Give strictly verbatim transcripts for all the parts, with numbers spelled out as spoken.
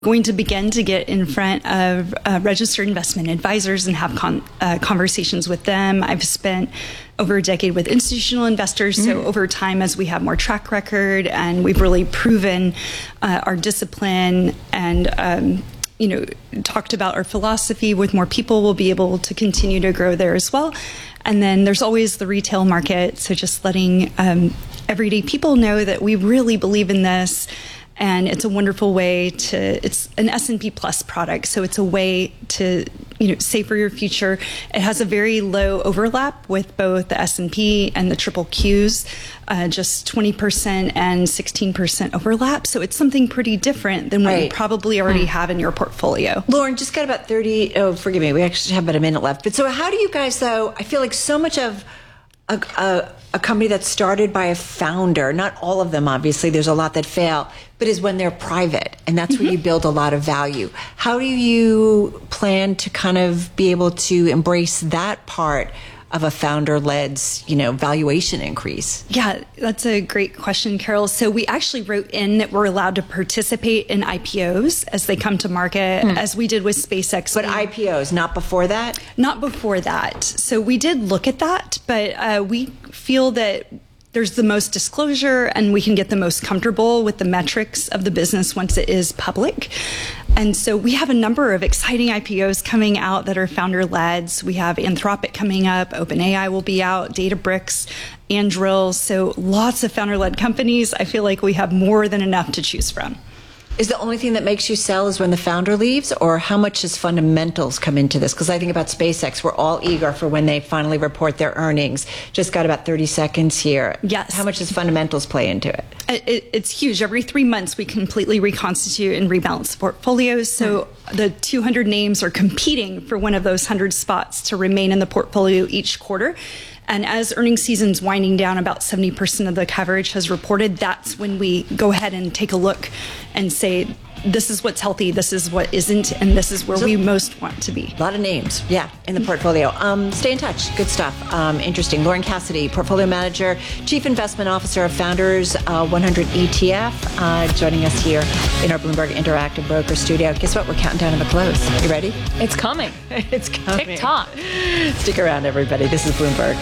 going to begin to get in front of uh, registered investment advisors and have con- uh, conversations with them. I've spent over a decade with institutional investors. Mm. So over time, as we have more track record and we've really proven uh, our discipline and, um, you know, talked about our philosophy with more people, we'll be able to continue to grow there as well. And then there's always the retail market. So just letting um, everyday people know that we really believe in this. And it's a wonderful way to, it's an S and P Plus product. So it's a way to, you know, save for your future. It has a very low overlap with both the S and P and the triple Qs, uh, just twenty percent and sixteen percent overlap. So it's something pretty different than what right. you probably already hmm. have in your portfolio. Lauren, just got about thirty, oh, forgive me, we actually have about a minute left. But so how do you guys, though, I feel like so much of a, a, a company that's started by a founder, not all of them, obviously, there's a lot that fail, but is when they're private, and that's mm-hmm. where you build a lot of value. How do you plan to kind of be able to embrace that part of a founder-led, you know, valuation increase? Yeah, that's a great question, Carol. So we actually wrote in that we're allowed to participate in I P Os as they come to market, mm. as we did with SpaceX. But I P Os, not before that? Not before that. So we did look at that, but uh, we feel that there's the most disclosure and we can get the most comfortable with the metrics of the business once it is public. And so we have a number of exciting I P Os coming out that are founder-led. So we have Anthropic coming up, OpenAI will be out, Databricks, Anduril. So lots of founder-led companies. I feel like we have more than enough to choose from. Is the only thing that makes you sell is when the founder leaves, or how much does fundamentals come into this? Because I think about SpaceX, we're all eager for when they finally report their earnings. Just got about thirty seconds here. Yes. How much does fundamentals play into it? it it's huge. Every three months, we completely reconstitute and rebalance portfolios. So mm. the two hundred names are competing for one of those one hundred spots to remain in the portfolio each quarter. And as earnings season's winding down, about seventy percent of the coverage has reported. That's when we go ahead and take a look and say, this is what's healthy, this is what isn't, and this is where so, we most want to be. A lot of names, yeah, in the portfolio. Um, stay in touch. Good stuff. Um, interesting. Lauren Cassidy, Portfolio Manager, Chief Investment Officer of Founders uh, one hundred E T F, uh, joining us here in our Bloomberg Interactive Broker Studio. Guess what? We're counting down to the close. You ready? It's coming. It's coming. Tick-tock. Stick around, everybody. This is Bloomberg.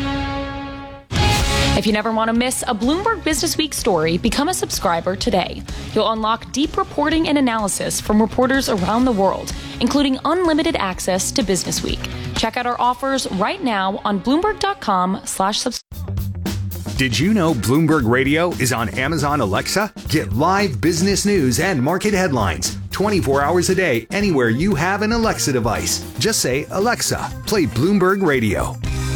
If you never want to miss a Bloomberg Business Week story, become a subscriber today. You'll unlock deep reporting and analysis from reporters around the world, including unlimited access to Business Week. Check out our offers right now on Bloomberg.com slash subscribe. Did you know Bloomberg Radio is on Amazon Alexa? Get live business news and market headlines twenty-four hours a day anywhere you have an Alexa device. Just say, Alexa, play Bloomberg Radio.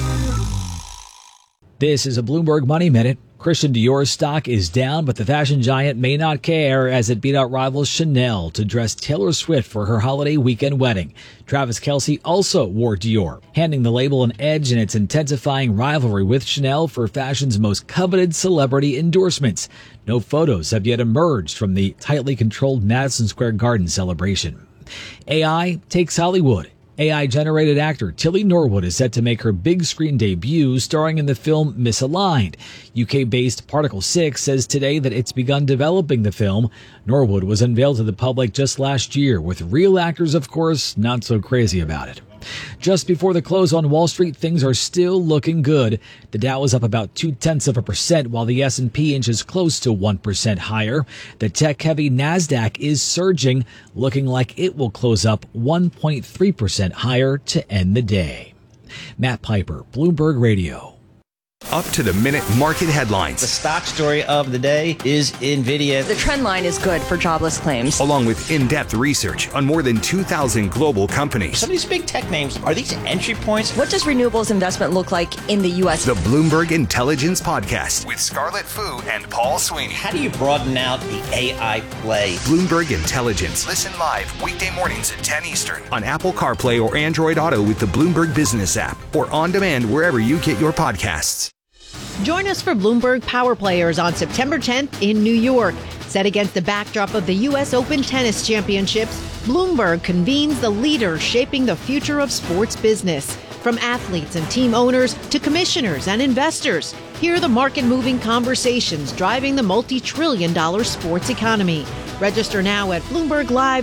This is a Bloomberg Money Minute. Christian Dior's stock is down, but the fashion giant may not care as it beat out rival Chanel to dress Taylor Swift for her holiday weekend wedding. Travis Kelce also wore Dior, handing the label an edge in its intensifying rivalry with Chanel for fashion's most coveted celebrity endorsements. No photos have yet emerged from the tightly controlled Madison Square Garden celebration. A I takes Hollywood. A I-generated actor Tilly Norwood is set to make her big screen debut starring in the film Misaligned. U K-based Particle six says today that it's begun developing the film. Norwood was unveiled to the public just last year, with real actors, of course, not so crazy about it. Just before the close on Wall Street, things are still looking good. The Dow is up about two-tenths of a percent, while the S and P inches close to one percent higher. The tech-heavy NASDAQ is surging, looking like it will close up one point three percent higher to end the day. Matt Piper, Bloomberg Radio. Up to the minute market headlines. The stock story of the day is NVIDIA. The trend line is good for jobless claims. Along with in-depth research on more than two thousand global companies. Some of these big tech names, are these entry points? What does renewables investment look like in the U S? The Bloomberg Intelligence Podcast with Scarlett Fu and Paul Sweeney. How do you broaden out the A I play? Bloomberg Intelligence. Listen live weekday mornings at ten Eastern on Apple CarPlay or Android Auto with the Bloomberg Business app or on demand wherever you get your podcasts. Join us for Bloomberg Power Players on September tenth in New York. Set against the backdrop of the U S Open Tennis Championships, Bloomberg convenes the leaders shaping the future of sports business. From athletes and team owners to commissioners and investors, hear the market-moving conversations driving the multi-trillion dollar sports economy. Register now at Bloomberg Live